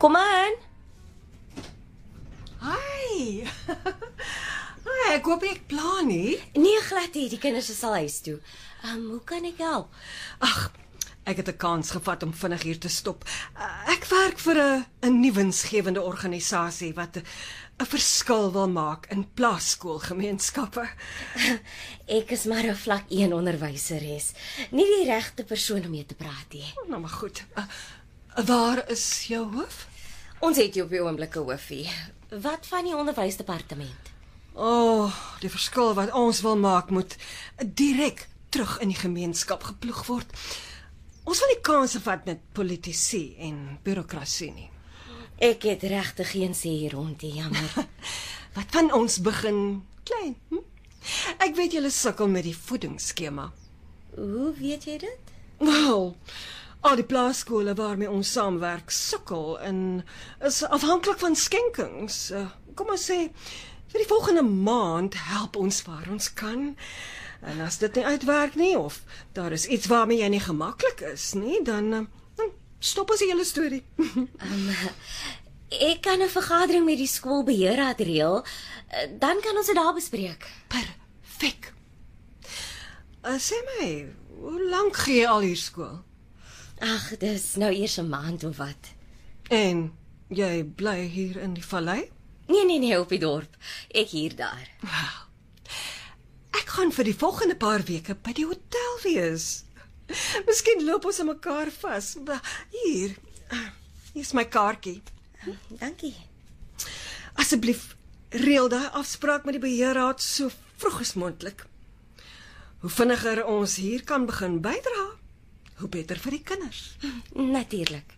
Kom in. Hi. Hi, ek hoop ek pla nie. Nee, glad nie, die kinders is al huis toe. Hoe kan ek help? Ag, ek het 'n kans gevat om vinnig hier te stop. Ek werk vir 'n nuwe winsgewende organisasie wat 'n verskil wil maak in plaasskoolgemeenskappe. Ek is maar 'n vlak 1 onderwyseres. Nie die regte persoon om mee te praat nie. Nou maar goed. Waar is jou hoof? Ons het hier op die oomblik 'n hoofie. Wat van die onderwysdepartement? Die verskil wat ons wil maak moet direk terug in die gemeenskap geploeg word. Ons wil nie kanse vat met politici en bureaukrasie nie. Ek het regtig geen sê hier rond nie, jammer. Wat van ons begin klein? Ek weet julle sukkel met die voedingsskema. Hoe weet jy dit? Wel, al die plaaskole waarmee ons saamwerk sukkel en is afhanklik van skenkings. Kom ons sê vir die volgende maand help ons waar ons kan. En as dit nie uitwerk nie of daar is iets waarmee jy nie gemaklik is nie, dan stop ons die hele storie. Ek kan 'n vergadering met die skoolbeheerraad reël, dan kan ons dit daar bespreek. Perfek. Sê my, hoe lank gee jy al hier skool? Ag, dis nou eers 'n maand of wat. En jy bly hier in die vallei? Nee, op die dorp. Ek hier daar. Ek gaan vir die volgende paar weke by die hotel wees. Miskien loop ons aan mekaar vas. Hier is my kaartjie. Dankie. Asseblief, reël daai afspraak met die beheerraad so vroeg as moontlik. Hoe vinniger ons hier kan begin bydra, hoe beter vir die kinders. Natuurlik.